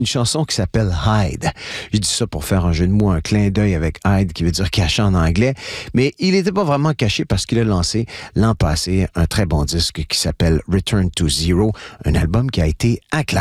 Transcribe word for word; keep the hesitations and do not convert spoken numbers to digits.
une chanson qui s'appelle Hide. Je dis ça pour faire un jeu de mots, un clin d'œil avec hide qui veut dire caché en anglais, mais il n'était pas vraiment caché parce qu'il a lancé l'an passé un très bon disque qui s'appelle Return to Zero, un album qui a été acclamé.